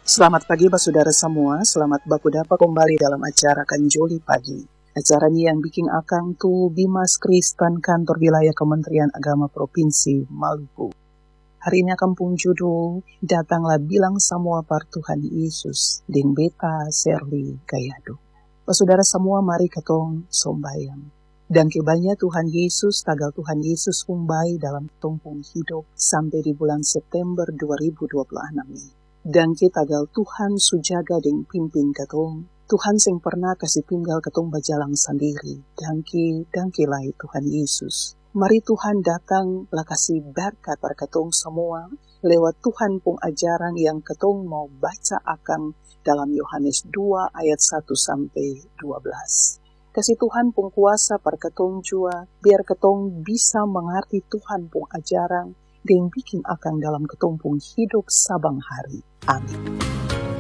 Selamat pagi saudara semua, selamat baku dapat kembali dalam acara Kanjoli Pagi. Acara ini yang bikin akang tu Bimas Kristen Kantor Wilayah Kementerian Agama Provinsi Maluku. Hari ini akan pun judul, Datanglah Bilang Semua Par Tuhan Yesus, Ding Beta Serli Kayado. Saudara semua, mari ketong sombayang. Dan kebanya Tuhan Yesus, tagal Tuhan Yesus kumbai dalam tumpung hidup sampai di bulan September 2026 ini. Dan kita tagal Tuhan sujaga deng pimpin ketong. Tuhan sing pernah kasih tinggal ketong bajalang sendiri. Dangki lai Tuhan Yesus. Mari Tuhan datang lah kasih berkat per ketong semua lewat Tuhan pun ajaran yang ketong mau baca akan dalam Yohanes 2 ayat 1 sampai 12. Kasih Tuhan pun kuasa per ketong jua biar ketong bisa mengerti Tuhan pun ajaran dan bikin akan dalam ketong pun hidup sabang hari. Amin.